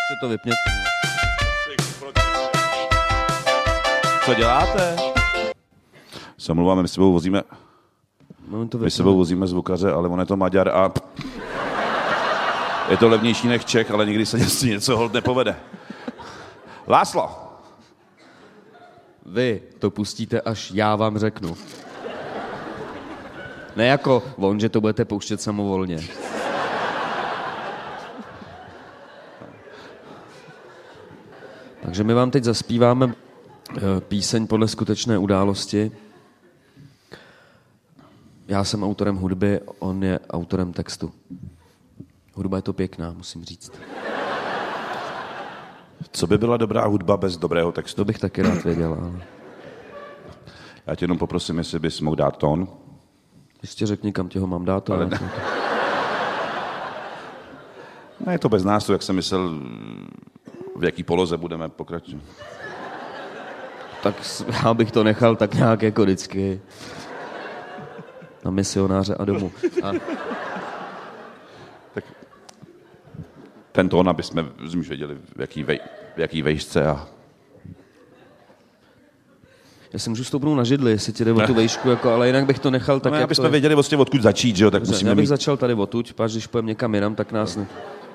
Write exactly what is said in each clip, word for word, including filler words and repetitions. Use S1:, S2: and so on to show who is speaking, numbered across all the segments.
S1: Ještě to vypněte. Co děláte?
S2: Se omlouváme, my s sebou vozíme... My s sebou vozíme zvukaře, ale on je to Maďar a... Je to levnější než Čech, ale nikdy se něco hold nepovede. Láslo!
S1: Vy to pustíte, až já vám řeknu. Ne jako on, že to budete pouštět samovolně. Takže my vám teď zaspíváme píseň podle skutečné události. Já jsem autorem hudby, on je autorem textu. Hudba je to pěkná, musím říct.
S2: Co by byla dobrá hudba bez dobrého textu?
S1: To bych taky rád věděl, ale...
S2: Já tě jenom poprosím, jestli bys mohl dát tón.
S1: Ještě řekni, kam tě ho mám dát.
S2: Ale ne. Ne, je to bez nás, to, jak jsem myslel, v jaký poloze budeme pokračovat.
S1: Tak já bych to nechal tak nějak jako vždycky. Na misionáře a domů. A...
S2: Tak ten tón, aby jsme už věděli, v jaký, vej, v jaký vejšce a...
S1: Já se můžu stoupnout na židli, jestli ti jde o tu vejšku, jako, ale jinak bych to nechal tak,
S2: no,
S1: jak
S2: aby
S1: to...
S2: jsme věděli vlastně odkud začít, že jo, tak
S1: Dobře,
S2: musíme
S1: já bych
S2: mít...
S1: začal tady odtud, páč, když půjdeme někam jinam, tak nás ne...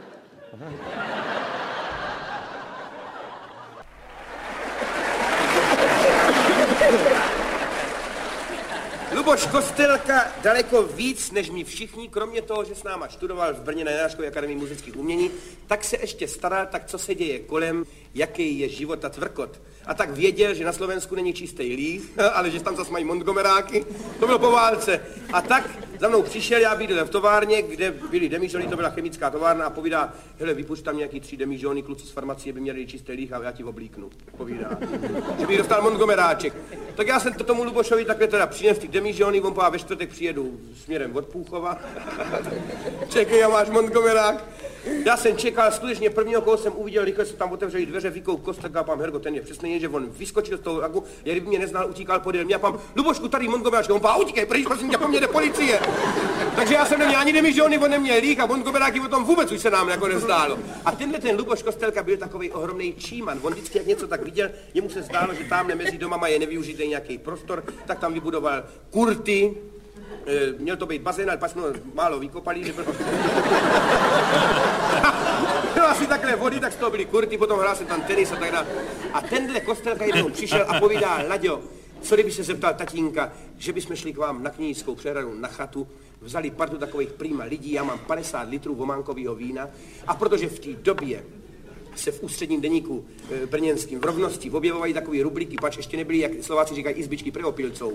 S3: Luboš Kostelka daleko víc, než my všichni, kromě toho, že s náma študoval v Brně na Janáčkově akademii muzických umění, tak se ještě staral, tak co se děje kolem, jaký je život a tvrkot. A tak věděl, že na Slovensku není čistý líh, ale že tam zase mají Montgomeráky, to bylo po válce. A tak za mnou přišel, já bydlel v továrně, kde byly demižony, to byla chemická továrna, a povídá, hele, vypušť tam nějaký tři demižony, kluci z farmacie by měli čistý líh a já ti oblíknu. Povídá, že bych dostal Montgomeráček. Tak já jsem to tomu Lubošovi takhle teda přinesl ty demižony, on pová, ve čtvrtek přijedu směrem od Půchova. Čekej, já máš Montgomerák. Já jsem čekal, skutečně prvního, koho jsem uviděl, rychle se tam otevřeli dveře, vykou Kostelka, a pám, Hergo, ten je přesně, že on vyskočil z toho lagu, já kdyby mě neznal, utíkal podél mě, a pám, Lubošku, tady Montgomeráček, on pá, utíkej, pryč, prosím tě, po mně jde policie. Takže já jsem neměl ani demižony, on neměl líh a Montgomeráky o tom vůbec už se nám jako nezdálo. A tenhle ten Luboš Kostelka byl takový ohromný číman, on vždycky jak něco tak viděl, jemu se zdálo, že tamhle mezi domama je nevyužitý nějaký prostor, tak tam vybudoval kurty. E, měl to být bazén, ale pak jsme málo vykopali, že byl... Bylo asi takhle vody, tak z toho byly kurty, potom hrál se tam tenis a tak dále. A tenhle Kostelka jednou přišel a povídá, Laďo, co kdyby se zeptal tatínka, že bychom šli k vám na Knížskou přehradu na chatu, vzali partu takových prýma lidí, já mám padesát litrů vománkového vína a protože v té době se v ústředním deníku e, brněnským v Rovnosti objevovají takový rubliky, pač ještě nebyly, jak Slováci říkají, izbičky preopilcou.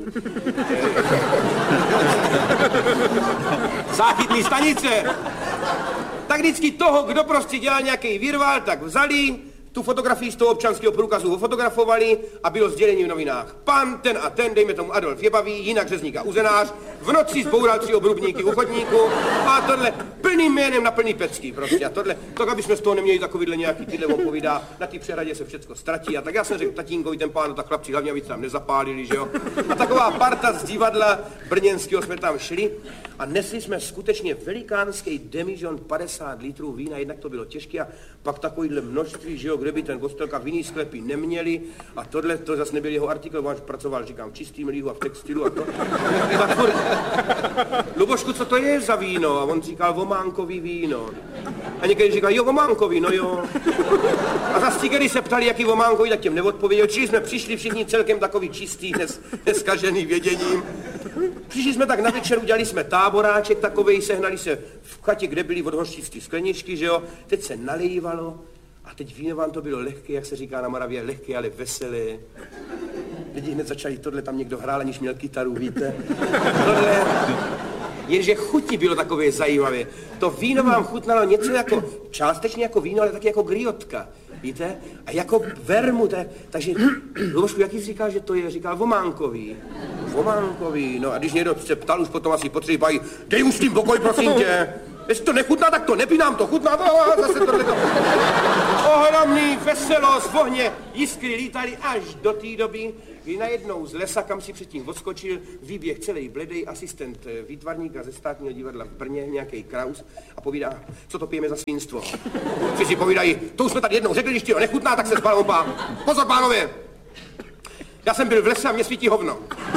S3: Záchytný stanice. Tak vždycky toho, kdo prostě dělal nějaký virval, tak vzali, tu fotografii z toho občanského průkazu fotografovali a bylo sdělení v novinách. Pan ten a ten, dejme tomu Adolf Jebavý, jinak řezník a uzenář, v noci zboural tři obrubníky u chodníku a tohle plným jménem na plný pecky prostě. A tohle, tak aby jsme z toho neměli takovýhle nějaký, tyhle on povídá, na té přehradě se všecko ztratí. A tak já jsem řekl tatínkovi, ten pán, tak chlapci, hlavně aby se tam nezapálili, že jo. A taková parta z divadla brněnského jsme tam šli a nesli jsme skutečně velikánský demižon padesát litrů vína, jednak to bylo těžké a pak takovýhle množství, že jo, kde by ten Kostelka v jiný sklepy neměli a tohle, to zase nebyl jeho artikl, on pracoval, říkám, v čistým líhu a v textilu a to. Tak furt, Lubošku, co to je za víno? A on říkal, vománkový víno. A někdy říkal, jo, vománkový, no jo. A zase ti, když se ptali, jaký vománkový, tak těm neodpověděl. Čili jsme přišli všichni celkem takový čistý, nes, neskažený věděním. Přišli jsme tak na večer, udělali jsme táboráček takovej, sehnali se v chatě, kde byly od hořčičky skleničky, že jo. Teď se nalejvalo a teď víno vám to bylo lehké, jak se říká na Moravě, lehké, ale veselé. Lidi hned začali, tohle tam někdo hrál, aniž měl kytaru, víte. Tohle, jenže chutí bylo takové zajímavé. To víno vám chutnalo něco jako, částečně jako víno, ale taky jako griotka. Víte? A jako vermut. Takže, Lubošku, jaký jsi říkal, že to je? Říkal vománkový. Vománkový. No a když někdo se ptal, už potom asi potřebují, pají, dej už tím pokoj, prosím tě. Jestli to nechutná, tak to nepí, nám to chutná. A zase tohleto. Ohromný veselost v ohně, jiskry lítali až do té doby, kdy najednou z lesa, kam si předtím odskočil, výběh celý bledej asistent výtvarníka ze státního divadla v Brně, nějaký Kraus, a povídá, co to pijeme za svinstvo. Všichni si povídají, to už jsme tady jednou řekli, když ti ho nechutná, tak se spal pán. Pozor, pánové! Já jsem byl v lese a mě svítí hovno.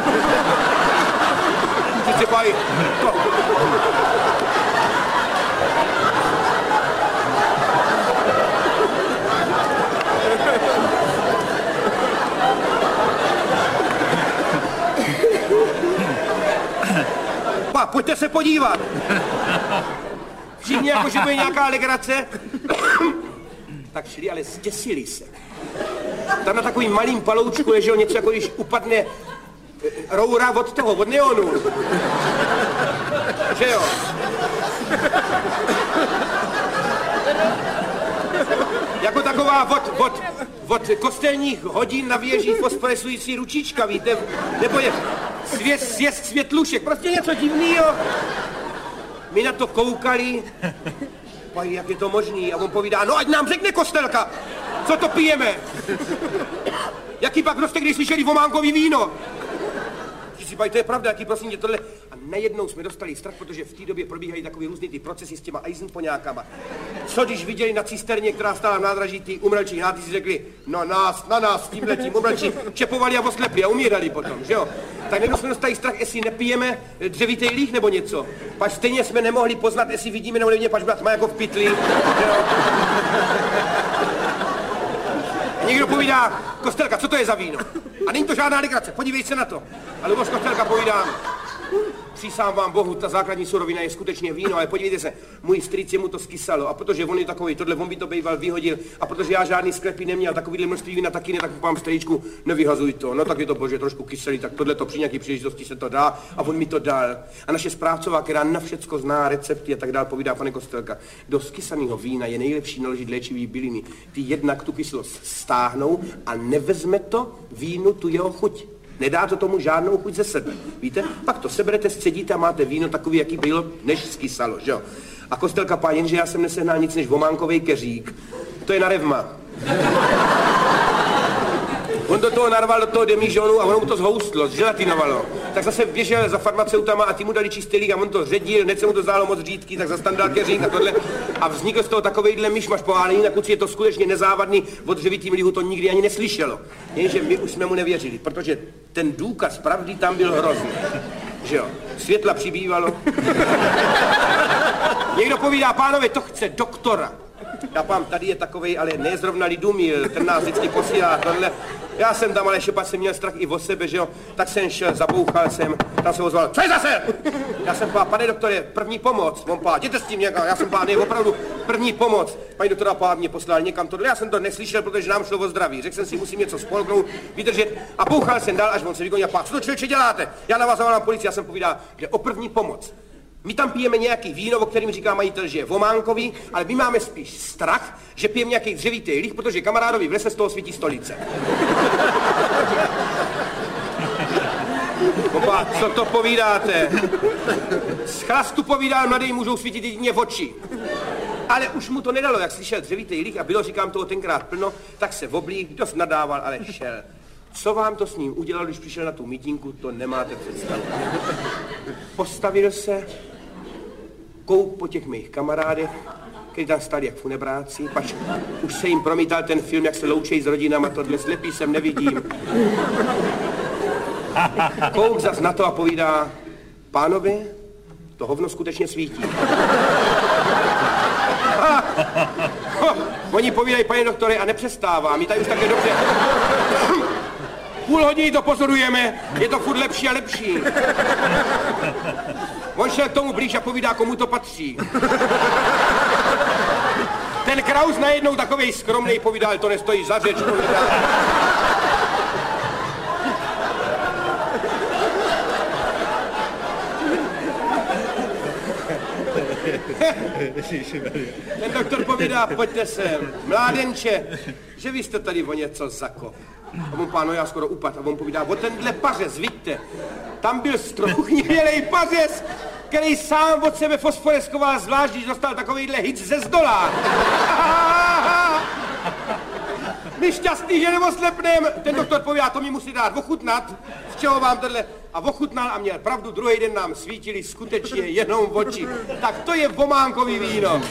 S3: Všichni povídají, to... Pa, pojďte se podívat. Všichni jako, že bude nějaká legrace. Tak šli, ale zděsili se. Tam na takovým malým paloučku leželo něco, jako když upadne roura od toho, od neonu. Že jo? Jako taková od, od, od kostelních hodin na věži fosforescující ručička, víte? Nebo je svět, svět světlušek, prostě něco divného. My na to koukali, pají, jak je to možný, a on povídá, no ať nám řekne Kostelka, co to pijeme. Jaký pak prostě, když slyšeli vománkový víno. Si pají, to je pravda, jaký prosím tě tohle. A najednou jsme dostali strach, protože v té době probíhají takový různý ty procesy s těma Eisenpoňákama. Co když viděli na cisterně, která stála v nádraží, ty umrlčí hnáty si řekli, no nás, na nás, tímhletím umrlčí, čepovali a oslepli a umírali potom, že jo? Tak najednou jsme dostali strach, jestli nepijeme dřevitej líh nebo něco. Pač stejně jsme nemohli poznat, jestli vidíme nebo nevidíme, pač byla tma jako v pytli, že jo? Někdo povídá, Kostelka, co to je za víno? A není to žádná legrace, podívej se na to. A Luboš Kostelka povídá, přísám vám Bohu, ta základní surovina je skutečně víno, ale podívejte se, můj strýc jemu to skysalo, a protože on je takový, tohle on by to bejval vyhodil, a protože já žádný sklepy neměl, takovýhle množství vína taky ne, tak vám strýčku, nevyhazuj to, no tak je to bože trošku kyselý, tak tohle to při nějaký příležitosti se to dá, a on mi to dal. A naše správcová, která na všecko zná recepty a tak dál, povídá, pane Kostelka, do skysaného vína je nejlepší naložit léčivý byliny. Ty jednak tu kyselost stáhnou a nevezme to vínu tu jeho chuť. Nedá to tomu žádnou chuť ze sebe, víte? Pak to seberete, scedíte a máte víno takový, jaký bylo, než skysalo, že jo? A Kostelka pá, jenže já jsem nesehnal nic než vománkovej keřík. To je na revma. On do toho narval do toho demižonu a ono mu to zhoustlo, zželatinovalo. Tak zase běžel za farmaceutama a ty mu dali čistý lík a on to ředil, hned se mu to zdálo moc řídký, tak zase tam dal keřík a tohle. A vznikl z toho takovejhle myšmaš pohálený, na kluci je to skutečně nezávadný, od dřevitým líhu to nikdy ani neslyšelo. Jenže my už jsme mu nevěřili, protože ten důkaz pravdy tam byl hrozný. Že jo, světla přibývalo. Někdo povídá, pánové, to chce doktora. Já pám, tady je takovej, ale ne zrovna Lidumil, ten nás vždycky posílá tohle. Já jsem tam ale šepat jsem měl strach i o sebe, že jo, tak jsem šel, zabouchal jsem, tam se ozval, co je zase? Já jsem pá, pane doktore, první pomoc, on pá, jděte s tím někam, já jsem pá, ne, opravdu první pomoc. Paní doktora pá mě poslal někam tohle, já jsem to neslyšel, protože nám šlo o zdraví, řekl jsem si, musím něco spolknout, vydržet a bouchal jsem dál, až on se vygonil, pá, co to člověče děláte? Já na vás zavolám policii, já jsem povídal, že o první pomoc. My tam pijeme nějaký víno, o kterým říká majitel, že je vománkový, ale my máme spíš strach, že pijeme nějaký dřevitý líh, protože kamarádovi v lese z toho svítí stolice. Opa, co to povídáte? Z chlastu povídá, mladý můžou svítit jedině v oči. Ale už mu to nedalo, jak slyšel dřevitý líh a bylo, říkám, toho tenkrát plno, tak se oblík, dost nadával, ale šel. Co vám to s ním udělal, když přišel na tu mítinku, to nemáte představu. Postavil se, kouk po těch mých kamarádech, kteří tam stali jak funebráci, pač už se jim promítal ten film, jak se loučejí s rodinama, tohle slepý jsem nevidím. Kouk zas na to a povídá, pánovi, to hovno skutečně svítí. A, ho, oni povídají, pane doktore, a nepřestává, my tady už také dobře. Půl hodiny to pozorujeme, je to furt lepší a lepší. On šel k tomu blíž a povídá, komu to patří. Ten Kraus najednou takovej skromnej povídal, to nestojí za řeč, povídá. Ten doktor povídá, pojďte sem, mládenče, že vy jste tady o něco zakop. A on páno, já skoro upad. A on povídá, o tenhle pařez, vidíte, tam byl strouchnivělej pařez, který sám od sebe fosforeskoval, zvlášť, když dostal takovýhle hic ze zdola. My šťastný, že neoslepnem. Ten doktor pověděl, to mi musí dát ochutnat, z čeho vám tohle. A ochutnal a měl pravdu, druhý den nám svítili skutečně jenom oči. Tak to je vománkový víno.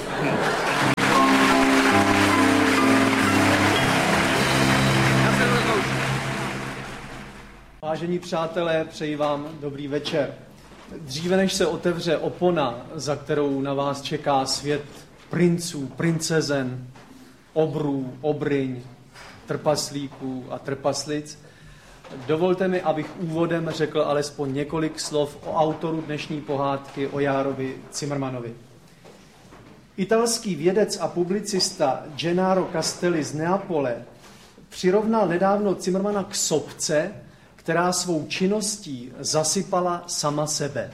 S4: Vážení přátelé, přeji vám dobrý večer. Dříve než se otevře opona, za kterou na vás čeká svět princů, princezen, obrů, obryň, trpaslíků a trpaslic, dovolte mi, abych úvodem řekl alespoň několik slov o autoru dnešní pohádky, o Járovi Cimrmanovi. Italský vědec a publicista Gennaro Castelli z Neapole přirovnal nedávno Cimrmana k sopce, která svou činností zasypala sama sebe.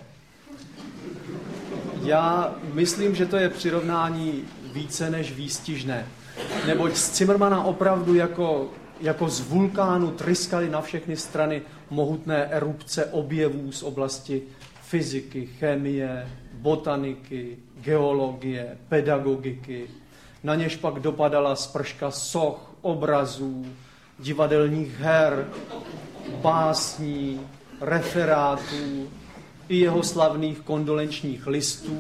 S4: Já myslím, že to je přirovnání více než výstižné, neboť z Cimrmana opravdu jako, jako z vulkánu tryskaly na všechny strany mohutné erupce objevů z oblasti fyziky, chemie, botaniky, geologie, pedagogiky. Na něž pak dopadala sprška soch, obrazů, divadelních her, básní, referátů i jeho slavných kondolenčních listů.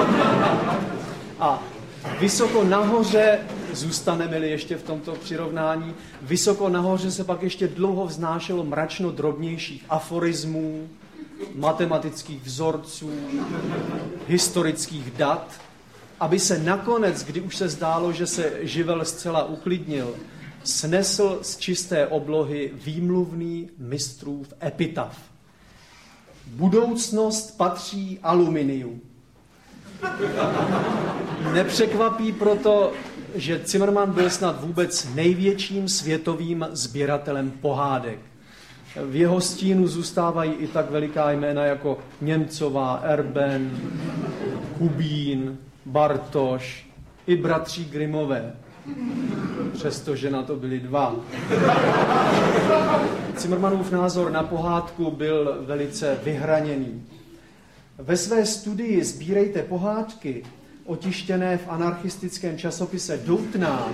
S4: A vysoko nahoře, zůstaneme-li ještě v tomto přirovnání, vysoko nahoře se pak ještě dlouho vznášelo mračno drobnějších aforismů, matematických vzorců, historických dat, aby se nakonec, kdy už se zdálo, že se živel zcela uklidnil, snesl z čisté oblohy výmluvný mistrův epitaf. Budoucnost patří aluminiu. Nepřekvapí proto, že Cimrman byl snad vůbec největším světovým sběratelem pohádek. V jeho stínu zůstávají i tak veliká jména jako Němcová, Erben, Kubín, Bartoš i bratří Grimmové. Přestože na to byli dva. Cimrmanův názor na pohádku byl velice vyhraněný. Ve své studii Sbírejte pohádky, otištěné v anarchistickém časopise Doutná,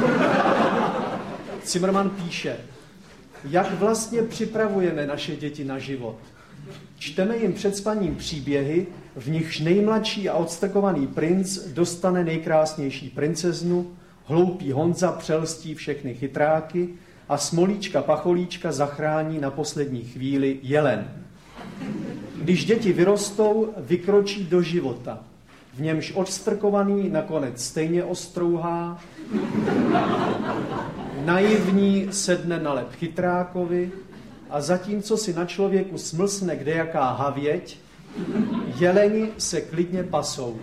S4: Cimrman píše: jak vlastně připravujeme naše děti na život? Čteme jim před spaním příběhy, v nichž nejmladší a odstrkovaný princ dostane nejkrásnější princeznu, hloupý Honza přelstí všechny chytráky a smolíčka pacholíčka zachrání na poslední chvíli jelen. Když děti vyrostou, vykročí do života, v němž odstrkovaný nakonec stejně ostrouhá, naivní sedne na lep chytrákovi a zatímco si na člověku smlsne kdejaká havěť, jeleni se klidně pasou.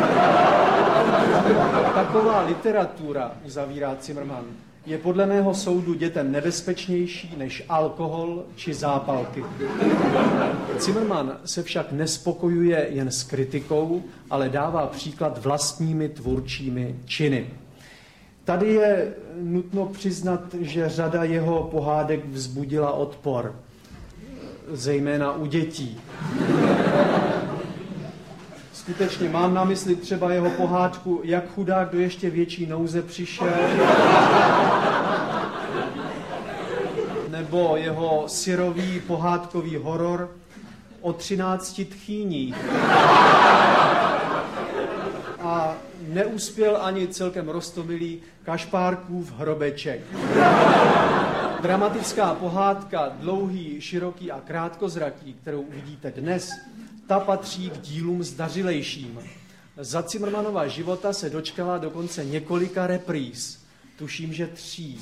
S4: Taková literatura, uzavírá Cimrman, je podle mého soudu dětem nebezpečnější než alkohol či zápalky. Cimrman se však nespokojuje jen s kritikou, ale dává příklad vlastními tvůrčími činy. Tady je nutno přiznat, že řada jeho pohádek vzbudila odpor, zejména u dětí. Skutečně mám na mysli třeba jeho pohádku Jak chudák do ještě větší nouze přišel, nebo jeho syrový pohádkový horor o třinácti tchýních. A neuspěl ani celkem roztomilý Kašpárkův hrobeček. Dramatická pohádka Dlouhý, široký a krátkozraký, kterou uvidíte dnes, ta patří k dílům zdařilejším. Za Cimrmanova života se dočkala dokonce několika repríz. Tuším, že tří.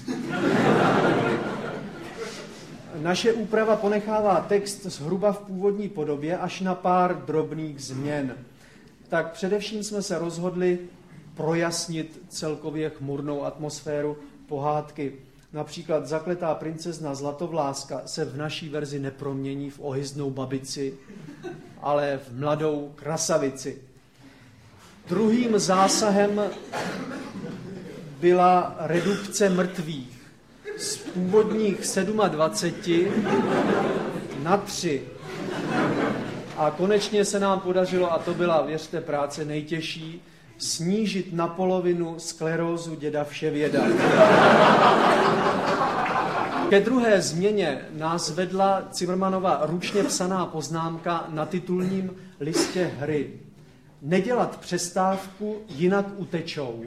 S4: Naše úprava ponechává text zhruba v původní podobě až na pár drobných změn. Tak především jsme se rozhodli projasnit celkově chmurnou atmosféru pohádky. Například zakletá princezna Zlatovláska se v naší verzi nepromění v ohyznou babici, ale v mladou krasavici. Druhým zásahem byla redukce mrtvých z původních dvaceti sedmi na tři. A konečně se nám podařilo, a to byla, věřte, práce nejtěžší, snížit na polovinu sklerózu děda Vševěda. Ke druhé změně nás vedla Zimmermannova ručně psaná poznámka na titulním listě hry. Nedělat přestávku, jinak utečou.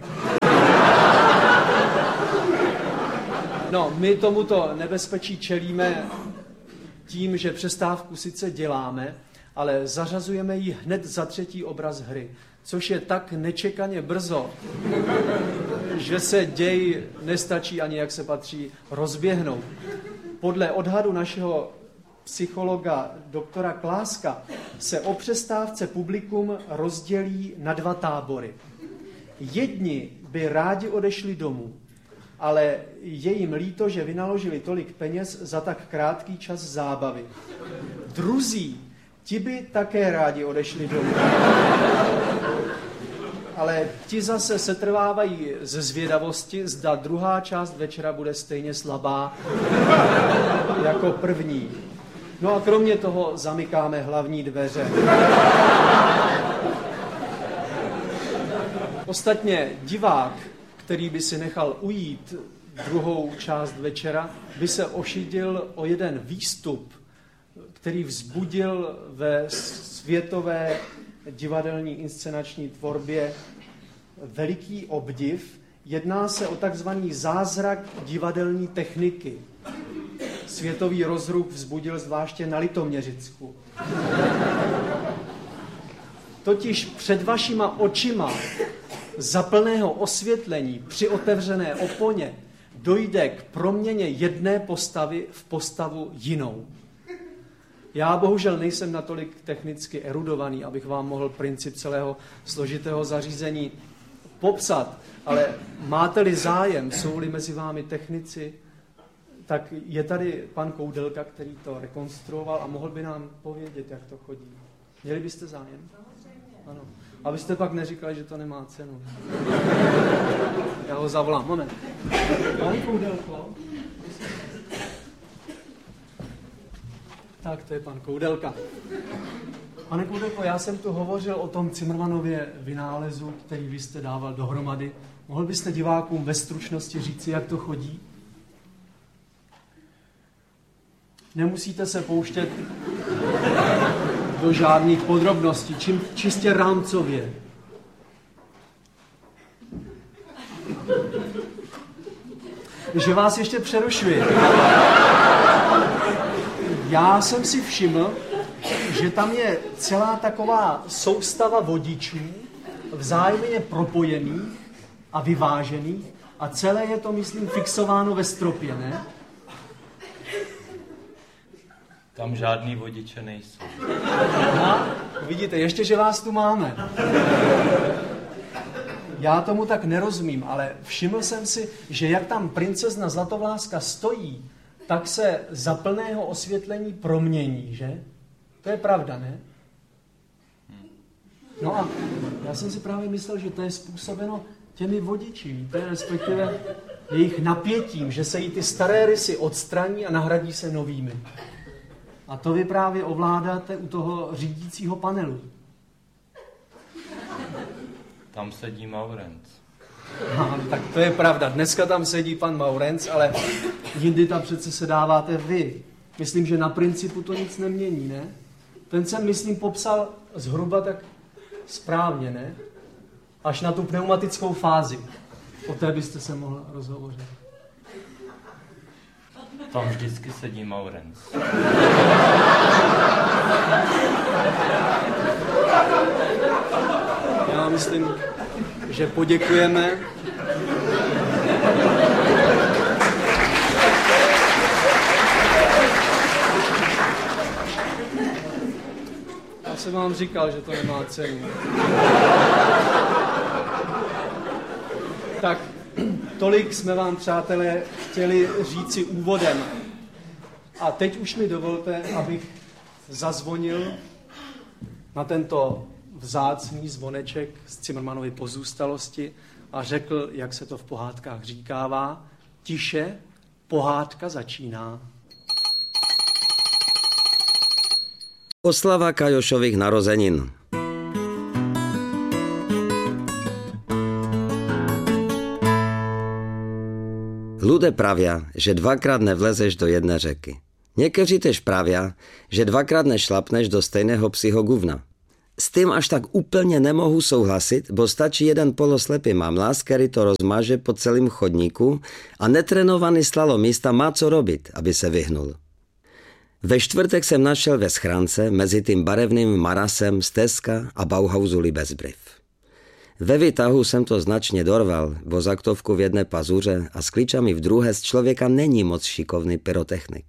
S4: No, my tomuto nebezpečí čelíme tím, že přestávku sice děláme, ale zařazujeme ji hned za třetí obraz hry, což je tak nečekaně brzo, že se děj nestačí ani, jak se patří, rozběhnout. Podle odhadu našeho psychologa doktora Kláska se o přestávce publikum rozdělí na dva tábory. Jedni by rádi odešli domů, ale je jim líto, že vynaložili tolik peněz za tak krátký čas zábavy. Druzí, ti by také rádi odešli domů. Ale ti zase setrvávají ze zvědavosti, zda druhá část večera bude stejně slabá jako první. No a kromě toho zamykáme hlavní dveře. Ostatně divák, který by si nechal ujít druhou část večera, by se ošidil o jeden výstup, který vzbudil ve světové divadelní inscenační tvorbě veliký obdiv. Jedná se o takzvaný zázrak divadelní techniky. Světový rozruch vzbudil zvláště na Litoměřicku. Totiž před vašima očima za plného osvětlení při otevřené oponě dojde k proměně jedné postavy v postavu jinou. Já bohužel nejsem natolik technicky erudovaný, abych vám mohl princip celého složitého zařízení popsat, ale máte-li zájem, jsou-li mezi vámi technici, tak je tady pan Koudelka, který to rekonstruoval a mohl by nám povědět, jak to chodí. Měli byste zájem? Ano. Abyste pak neříkali, že to nemá cenu. Já ho zavolám. Moment. Pane Koudelko? Tak, to je pan Koudelka. Pane Koudelko, já jsem tu hovořil o tom Zimmermannově vynálezu, který vy jste dával dohromady. Mohl byste divákům ve stručnosti říci, jak to chodí? Nemusíte se pouštět do žádných podrobností, čím čistě rámcově. Že vás ještě přerušuji. Já jsem si všiml, že tam je celá taková soustava vodičů, vzájemně propojených a vyvážených a celé je to, myslím, fixováno ve stropě, ne?
S5: Tam žádný vodiče nejsou.
S4: Aha, vidíte, ještě, že vás tu máme. Já tomu tak nerozumím, ale všiml jsem si, že jak tam princezna Zlatovláska stojí, tak se za plného osvětlení promění, že? To je pravda, ne? No a já jsem si právě myslel, že to je způsobeno těmi vodiči, víte, respektive jejich napětím, že se jí ty staré rysy odstraní a nahradí se novými. A to vy právě ovládáte u toho řídícího panelu.
S5: Tam sedí Maurenc.
S4: No, tak to je pravda. Dneska tam sedí pan Maurenc, ale jindy tam přece se dáváte vy. Myslím, že na principu to nic nemění, ne? Ten jsem, myslím, popsal zhruba tak správně, ne? Až na tu pneumatickou fázi. O té byste se mohl rozhovořit.
S5: Tam vždycky sedí Maurenc.
S4: Já myslím, že poděkujeme. Já jsem vám říkal, že to nemá cenu. Tak, tolik jsme vám, přátelé, chtěli říci úvodem. A teď už mi dovolte, abych zazvonil na tento vzácný zvoneček z Zimmermannovy pozůstalosti a řekl, jak se to v pohádkách říkává, tiše, pohádka začíná.
S6: Oslava Kajošových narozenin. Ľudia pravia, že dvakrát nevlezeš do jedné řeky. Někteří tež pravia, že dvakrát nešlapneš do stejného psího guvna. S tým až tak úplně nemohu souhlasit, bo stačí jeden poloslepý mamlas, který to rozmaže po celém chodníku a netrenovaný slalomista má co robit, aby se vyhnul. Ve čtvrtek jsem našel ve schránce mezi tím barevným marasem z Teska a Bauhausu Liebesbrief. Ve výtahu jsem to značně dorval, bo zaktovku v jedné pazuře a s klíčami v druhé z člověka není moc šikovný pyrotechnik.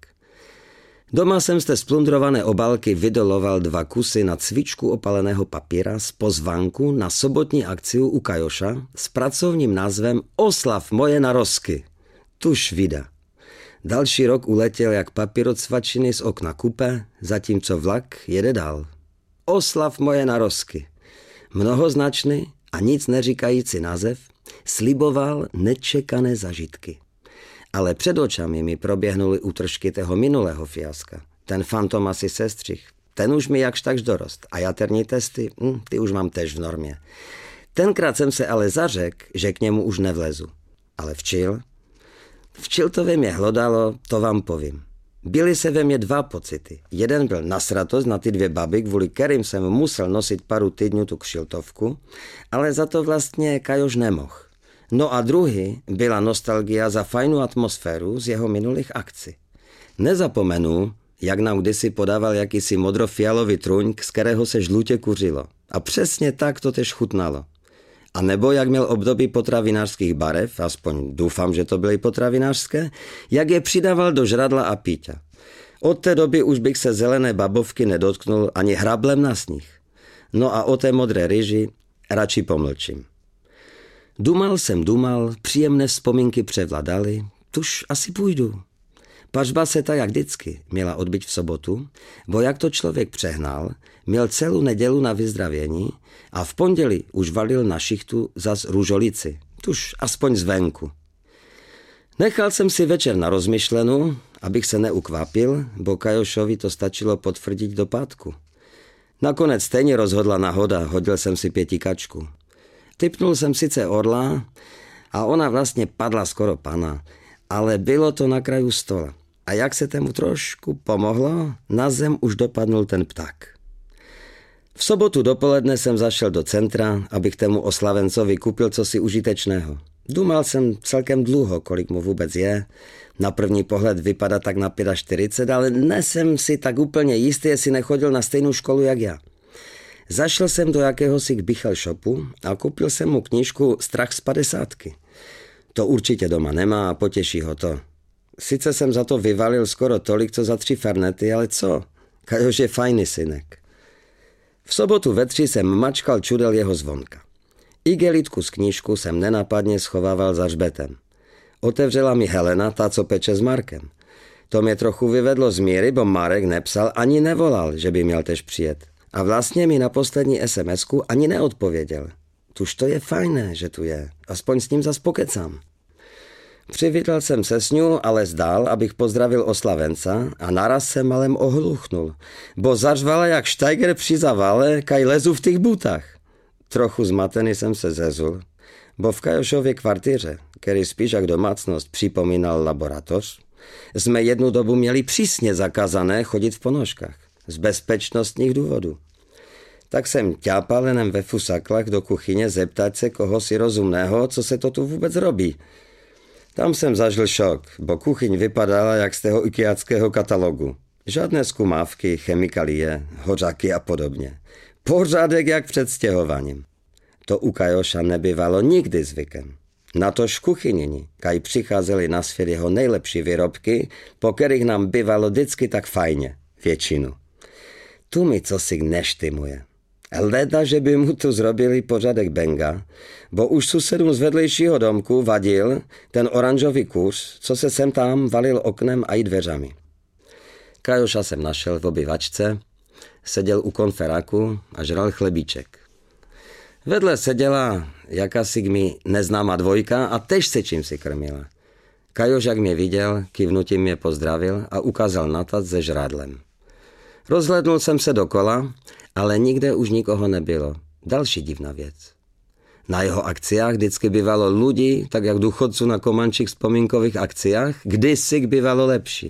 S6: Doma jsem z té splundrované obálky vydoloval dva kusy na cvičku opaleného papíra z pozvánku na sobotní akciu u Kajoša s pracovním názvem Oslav moje narozky. Tuž vida. Další rok uletěl jak papírocvačiny z okna kupe, zatímco vlak jede dál. Oslav moje narozky. Mnohoznačný a nic neříkající název sliboval nečekané zažitky. Ale před očami mi proběhnuly útržky toho minulého fiaska. Ten fantomasy sestřih, ten už mi jakž takž dorost. A jaterní testy, hm, ty už mám tež v normě. Tenkrát jsem se ale zařekl, že k němu už nevlezu. Ale včil? Včil to ve mě hlodalo, to vám povím. Byly se ve mně dva pocity. Jeden byl nasratost na ty dvě baby, kvůli kterým jsem musel nosit paru týdňů tu kšiltovku, ale za to vlastně Kajoš nemohl. No a druhý byla nostalgia za fajnou atmosféru z jeho minulých akcí. Nezapomenu, jak nám kdysi podával jakýsi modrofialový truňk, z kterého se žlutě kuřilo. A přesně tak to tež chutnalo. A nebo jak měl období potravinářských barev, aspoň doufám, že to byly potravinářské, jak je přidával do žradla a píťa. Od té doby už bych se zelené babovky nedotknul ani hrablem na sníh. No a o té modré ryži radši pomlčím. Dumal jsem dumal, příjemné vzpomínky převladaly, tuž asi půjdu. Pařba se tak jak vždycky měla odbyť v sobotu, bo jak to člověk přehnal, měl celou nedělu na vyzdravění a v pondělí už valil na šichtu zas růžolici, tuž aspoň zvenku. Nechal jsem si večer na rozmyšlenou, abych se neukvapil, bo Kajošovi to stačilo potvrdit do pátku. Nakonec stejně rozhodla náhoda, hodil jsem si pětikačku. Typnul jsem sice orla a ona vlastně padla skoro pana, ale bylo to na kraju stola. A jak se tomu trošku pomohlo, na zem už dopadnul ten pták. V sobotu dopoledne jsem zašel do centra, abych tému oslavencovi koupil cosi užitečného. Dumal jsem celkem dlouho, kolik mu vůbec je. Na první pohled vypadá tak na čtyřicet pět, ale nesem si tak úplně jistý, jestli nechodil na stejnou školu jak já. Zašel jsem do jakéhosi Bichel shopu a koupil jsem mu knížku Strach z padesátky. To určitě doma nemá a potěší ho to. Sice jsem za to vyvalil skoro tolik, co za tři fernety, ale co? Kajoš je fajný synek. V sobotu ve tři jsem mačkal čudel jeho zvonka. Igelitku z knížku jsem nenápadně schovával za hřbetem. Otevřela mi Helena, ta, co peče s Markem. To mě trochu vyvedlo z míry, bo Marek nepsal ani nevolal, že by měl tež přijet. A vlastně mi na poslední SMSku ani neodpověděl. Tuž to je fajné, že tu je. Aspoň s ním zas pokecám. Přivítal jsem se s ňu, ale zdál, abych pozdravil oslavenca a naraz se malem ohluchnul, bo zařvala jak štajger při zavale, kaj lezu v těch butách. Trochu zmatený jsem se zezul, bo v Kajošově kvartíře, který spíš jak domácnost připomínal laboratoř, jsme jednu dobu měli přísně zakázané chodit v ponožkách, z bezpečnostních důvodů. Tak jsem ťápal jenom ve fusaklách do kuchyně zeptat se koho si rozumného, co se to tu vůbec robí. Tam jsem zažil šok, bo kuchyň vypadala jak z toho ikiáckého katalogu. Žádné zkumávky, chemikalie, hořaky a podobně. Pořádek jak před stěhováním. To u Kajoša nebývalo nikdy zvykem. Natož v kuchyni, kaj přicházeli na svět jeho nejlepší výrobky, po kterých nám bývalo vždycky tak fajně, většinu. Tu mi cosi neštymuje. Leda, že by mu tu zrobili pořádek benga, bo už susedům z vedlejšího domku vadil ten oranžový kůř, co se sem tam valil oknem a i dveřami. Kajoša jsem našel v obyvačce, seděl u konferáku a žral chlebíček. Vedle seděla jakási mi neznámá dvojka a tež se čím si krmila. Kajoš, jak mě viděl, kivnutím mě pozdravil a ukázal na tac se žrádlem. Rozhlédnul jsem se dokola, ale nikde už nikoho nebylo. Další divná věc. Na jeho akciách vždycky bývalo ľudí, tak jak důchodců na komančích vzpomínkových akciách, kdysi bývalo lepší.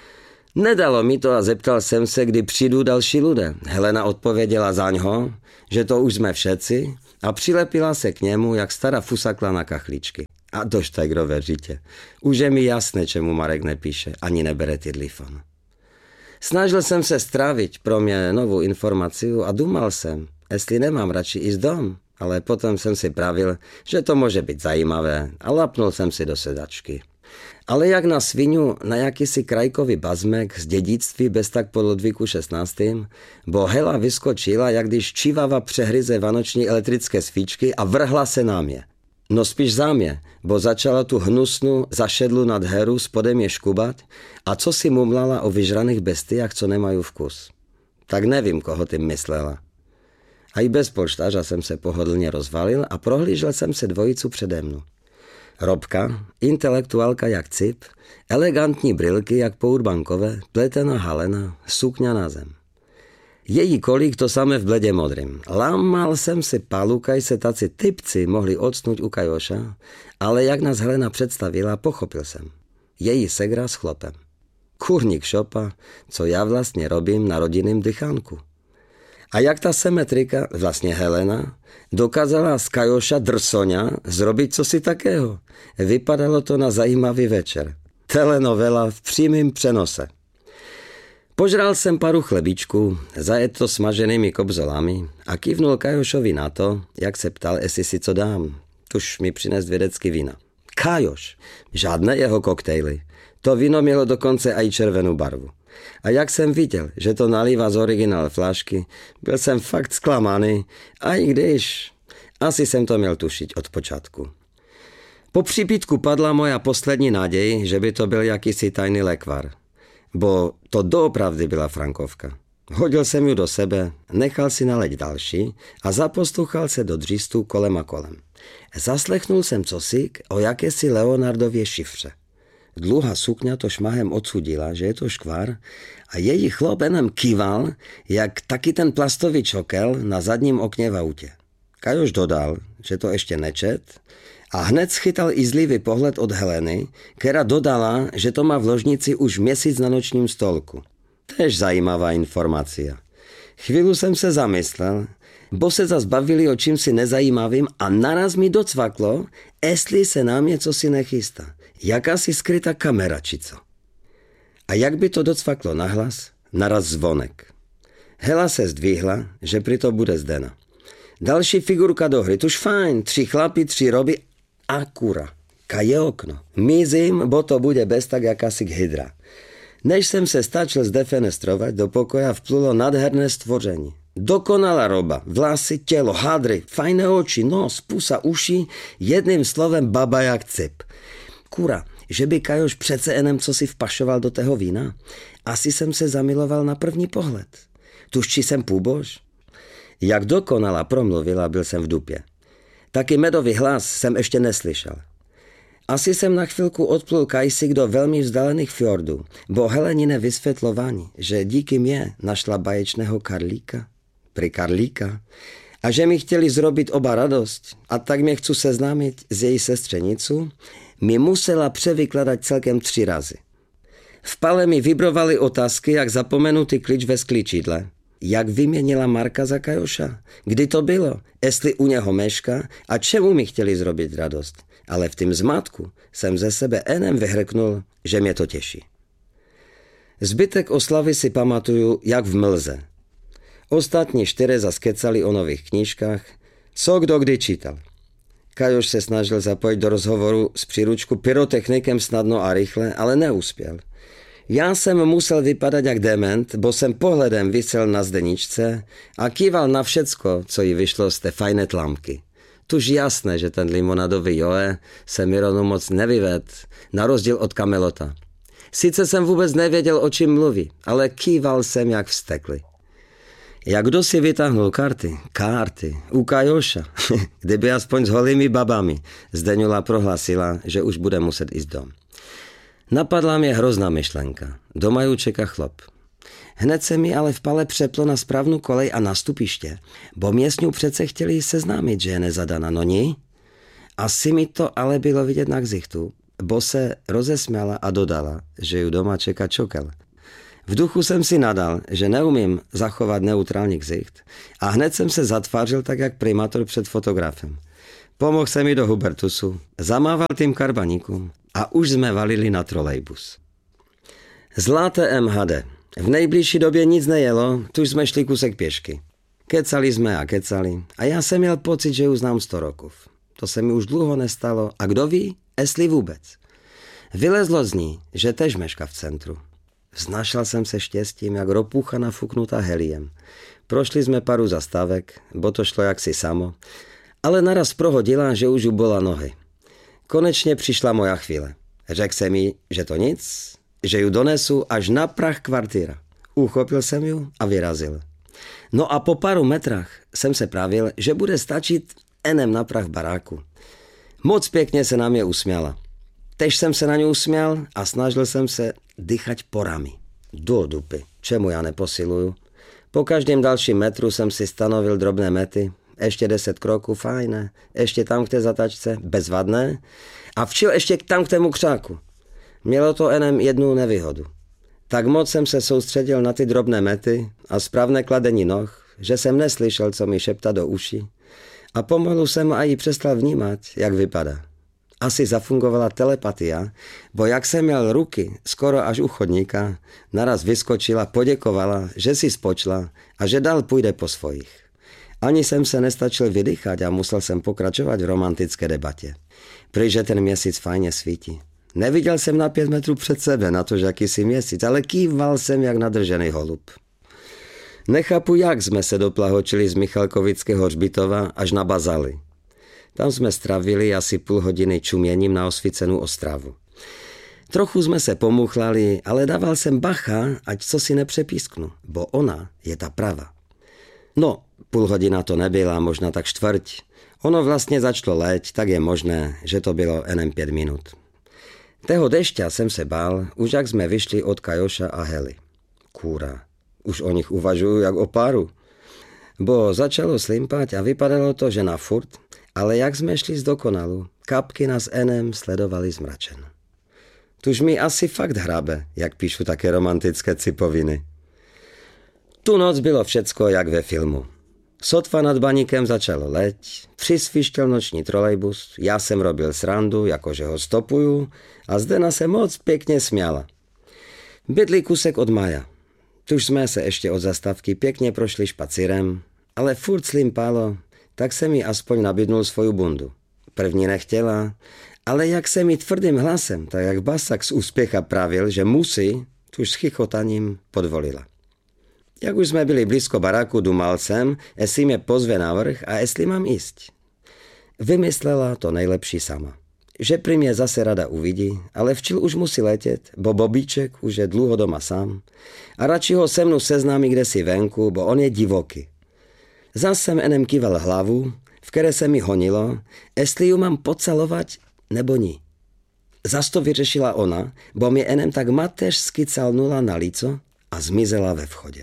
S6: Nedalo mi to a zeptal jsem se, kdy přijdou další lidé. Helena odpověděla zaňho, že to už jsme všetci a přilepila se k němu, jak stará fusakla na kachličky. A to Štajgrové žitě. Už je mi jasné, čemu Marek nepíše, ani nebere telefon. Snažil jsem se strávit pro mě novou informaci a dumal jsem, jestli nemám radši ísť dom, ale potom jsem si pravil, že to může být zajímavé a lapnul jsem si do sedačky. Ale jak na svinu na jakýsi krajkový bazmek z dědictví bez tak po Ludvíku šestnáctém, bo Hela vyskočila, jak když čivava přehryze vanoční elektrické svíčky a vrhla se na mě. No spíš za mě, bo začala tu hnusnu zašedlu nad heru spodem je škubat a co si mumlala o vyžraných bestiách, co nemají vkus. Tak nevím, koho tím myslela. A i bez polštářa jsem se pohodlně rozvalil a prohlížel jsem se dvojicu přede mnou. Robka, intelektuálka jak cip, elegantní brilky jak pourbankové, pletená halena, sukňa na zem. Její kolík to samé v bledě modrým. Lámal jsem si palu, kaj se taci typci mohli odsnúť u Kajoša, ale jak nás Helena představila, pochopil jsem. Její segra s chlopem. Kurník šopa, co já vlastně robím na rodinným dychánku. A jak ta symetrika, vlastně Helena, dokázala z Kajoša drsoňa zrobiť cosi takého. Vypadalo to na zajímavý večer. Telenovela v přímém přenose. Požral jsem paru chlebičků, zajet to smaženými kobzolami a kývnul Kajošovi na to, jak se ptal, jestli si co dám. Tuž mi přines vědecky vína. Kajoš, žádné jeho koktejly. To víno mělo dokonce aj červenou barvu. A jak jsem viděl, že to nalívá z originál flašky, byl jsem fakt zklamaný, a i když asi jsem to měl tušiť od počátku. Po přípitku padla moja poslední naděj, že by to byl jakýsi tajný lekvar. Bo to doopravdy byla frankovka. Hodil jsem ju do sebe, nechal si naleť další a zaposlouchal se do dřístu kolem a kolem. Zaslechnul jsem cosi o jakési Leonardově šifře. Dluhá sukňa to šmahem odsudila, že je to škvar a její chlop jenom kýval, jak taky ten plastový čokel na zadním okně v autě. Kajoš dodal, že to ještě nečet a hned schytal izlivý pohled od Heleny, která dodala, že to má v ložnici už měsíc na nočním stolku. Tež zajímavá informace. Chvíli jsem se zamyslel, bo se zas bavili o čímsi nezajímavým a naraz mi docvaklo, jestli se nám něco si nechystá. Jakási skrytá kamera, či co. A jak by to docvaklo nahlas, naraz zvonek. Hela se zdvihla, že pri to bude Zdena. Další figurka do hry, tuž fajn, tři chlapi, tři roby a kura. Kaje okno. Mizím, bo to bude bez tak jakási hydra. Než jsem se stačil zdefenestrovat, do pokoja vplulo nádherné stvoření. Dokonalá roba, vlasy, tělo, hadry, fajné oči, nos, pusa, uši, jedným slovem baba jak cip. Kura, že by Kajoš přece jenom co si vpašoval do tého vína? Asi jsem se zamiloval na první pohled. Tuž či jsem půbož? Jak dokonala promluvila, byl jsem v dupě. Taky medový hlas jsem ještě neslyšel. Asi jsem na chvilku odplul kajsik do velmi vzdálených fjordů, bo Helenine vysvětlování, že díky mě našla baječného Karlíka, pri Karlíka, a že mi chtěli zrobit oba radost, a tak mě chcu seznámit s její sestřenicu, mi musela převykladat celkem tři razy. V pale mi vibrovali otázky, jak zapomenutý klíč ve skličidle. Jak vyměnila Marka za Kajoša? Kdy to bylo? Jestli u něho meška? A čemu mi chtěli zrobit radost? Ale v tým zmatku jsem ze sebe enem vyhrknul, že mě to těší. Zbytek oslavy si pamatuju jak v mlze. Ostatní čtyři zaskecali o nových knížkách, co kdo kdy čítal. Kajoš se snažil zapojit do rozhovoru s příručku pyrotechnikem snadno a rychle, ale neuspěl. Já jsem musel vypadat jak dement, bo jsem pohledem visel na zdeničce a kýval na všecko, co jí vyšlo z té fajné tlamky. Tuž jasné, že ten limonadový Joe se Mironu moc nevyved, na rozdíl od Kamelota. Sice jsem vůbec nevěděl, o čím mluví, ale kýval jsem jak vztekli. Jak kdo si vytáhnul karty, karty, u Kajoša, kdyby aspoň s holými babami, Zdeňula prohlásila, že už bude muset ísť dom. Napadla mě hrozná myšlenka. Doma ju čeká chlop. Hned se mi ale v Pale přeplo na správnou kolej a na stupiště, bo městňu přece chtěli seznámit, že je nezadaná, no ní? Asi mi to ale bylo vidět na ksichtu, bo se rozesměla a dodala, že ju doma čeká čokel. V duchu jsem si nadal, že neumím zachovat neutrální ksicht a hned jsem se zatvářil tak, jak primátor před fotografem. Pomohl se mi do Hubertusu, zamával tým karbaníkům a už jsme valili na trolejbus. Zlaté M H D. V nejbližší době nic nejelo, tuž jsme šli kusek pěšky. Kecali jsme a kecali a já jsem měl pocit, že už znám sto rokov. To se mi už dlouho nestalo a kdo ví, jestli vůbec. Vylezlo z ní, že tež meška v centru. Vznašal jsem se štěstím, jak ropucha nafuknutá heliem. Prošli jsme paru zastávek, bo to šlo jaksi samo, ale naraz prohodila, že už ju bola nohy. Konečně přišla moja chvíle. Řekl jsem mi, že to nic, že ju donesu až na prah kvartíra. Uchopil jsem ju a vyrazil. No a po paru metrách jsem se pravil, že bude stačit enem na prah baráku. Moc pěkně se na mě usměla. Tež jsem se na ňu usměl a snažil jsem se dýchať porami. Do dupy, čemu já neposiluju. Po každém dalším metru jsem si stanovil drobné mety. Ještě deset kroků, fajné. Ještě tam k té zatačce, bezvadné. A včil ještě tam k tému křáku. Mělo to enem jednu nevýhodu. Tak moc jsem se soustředil na ty drobné mety a správné kladení noh, že jsem neslyšel, co mi šeptá do uší. A pomalu jsem a jí přestal vnímat, jak vypadá. Asi zafungovala telepatia, bo jak jsem měl ruky skoro až u chodníka, naraz vyskočila, poděkovala, že si spočla a že dál půjde po svojich. Ani jsem se nestačil vydýchat a musel jsem pokračovat v romantické debatě. Prýže ten měsíc fajně svítí. Neviděl jsem na pět metrů před sebe, na to, že jakýsi měsíc, ale kýval jsem jak nadržený holub. Nechápu, jak jsme se doplahočili z Michalkovického hřbitova až na Bazaly. Tam jsme stravili asi půl hodiny čuměním na osvícenou Ostravu. Trochu jsme se pomuchlali, ale dával jsem bacha, ať co si nepřepísknu, bo ona je ta prava. No, půl hodina to nebyla, možná tak čtvrť. Ono vlastně začalo léť, tak je možné, že to bylo enem pět minut. Tého dešťa jsem se bál, už jak jsme vyšli od Kajoša a Hely. Kůra, už o nich uvažuju jak o páru. Bo začalo slimpať a vypadalo to, že na furt, ale jak jsme šli z dokonalu, kapky nás enem sledovali zmračen. Tuž mi asi fakt hrabe, jak píšu také romantické cipoviny. Tu noc bylo všecko jak ve filmu. Sotva nad baníkem začalo leť, přisvištěl noční trolejbus, já jsem robil srandu, jakože ho stopuju a Zdena se moc pěkně směla. Bydlí kusek od Maja. Tuž jsme se ještě od zastávky pěkně prošli špacírem, ale furt slimpalo, tak jsem jí aspoň nabídnul svoju bundu. První nechtěla, ale jak jsem jí tvrdým hlasem, tak jak basak z úspěcha pravil, že musí, tuž s chichotaním podvolila. Jak už jsme byli blízko baráku, dumal jsem, jestli mě pozve na vrch a jestli mám jíst. Vymyslela to nejlepší sama. Že prý mě zase rada uvidí, ale včil už musí letět, bo Bobíček už je dlouho doma sám a radši ho se mnou seznámí kdesi venku, bo on je divoký. Zas jsem enem kýval hlavu, v které se mi honilo, jestli ju mám pocalovat nebo ní. Zas to vyřešila ona, bo mě enem tak mateřsky calnula na líco a zmizela ve vchodě.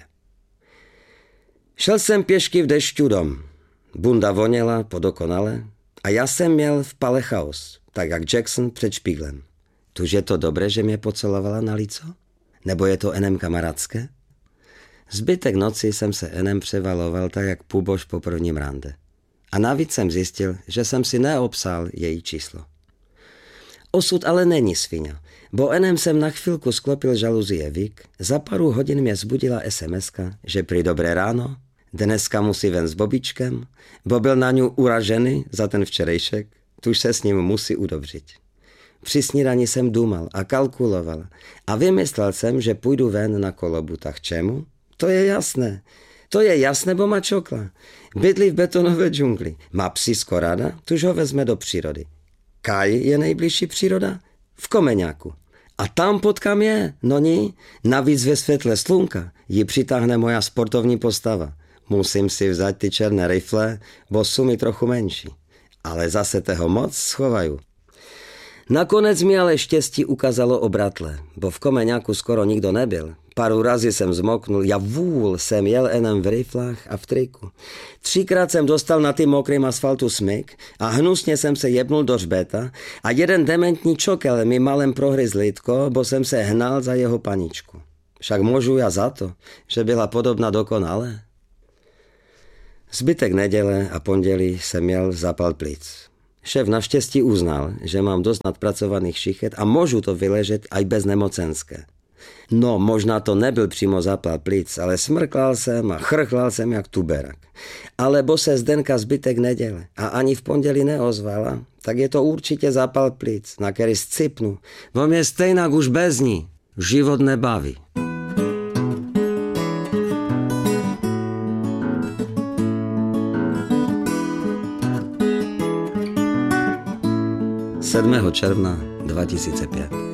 S6: Šel jsem pěšky v dešťu dom. Bunda voněla podokonale a já jsem měl v Pale chaos, tak jak Jackson před špíglem. Tuž je to dobré, že mě pocelovala na líco? Nebo je to enem kamarádské? Zbytek noci jsem se enem převaloval tak jak půbož po prvním rande. A navíc jsem zjistil, že jsem si neobsal její číslo. Osud ale není sviňa, bo enem jsem na chvilku sklopil žaluzie vík, za paru hodin mě zbudila es em eska, že prý dobré ráno, dneska musí ven s Bobíčkem, bo byl na ňu uražený za ten včerejšek, tuž se s ním musí udobřit. Při snídani jsem důmal a kalkuloval a vymyslel jsem, že půjdu ven na kolobutách. Čemu? To je jasné. To je jasné, bo má čokla. Bydlí v betonové džungli. Má psísko ráda, tuž ho vezme do přírody. Kaj je nejbližší příroda? V Komeňáku. A tam potkám je, no ní, navíc ve světle slunka ji přitáhne moja sportovní postava. Musím si vzať ty černé rifle, bo jsou mi trochu menší. Ale zase toho moc schovaju. Nakonec mi ale štěstí ukázalo obratle, bo v Komeňáku skoro nikdo nebyl. Paru razy jsem zmoknul, ja vůl jsem jel jenom v riflách a v triku. Třikrát jsem dostal na tým mokrým asfaltu smyk a hnusně jsem se jebnul do hřbeta a jeden dementní čokel mi malem prohryz lidko, bo jsem se hnal za jeho paničku. Však môžu ja za to, že byla podobná dokonale. Zbytek neděle a pondělí jsem měl zápal plic. Šéf naštěstí uznal, že mám dost nadpracovaných šichet a můžu to vyležet aj bez nemocenské. No, možná to nebyl přímo zápal plic, ale smrklal jsem a chrchlal jsem jak tuberak. Alebo se Zdenka zbytek neděle a ani v pondělí neozvala, tak je to určitě zápal plic, na který scipnu. Vo mě stejnak už bez ní. Život nebaví. sedmého června dva tisíce pět.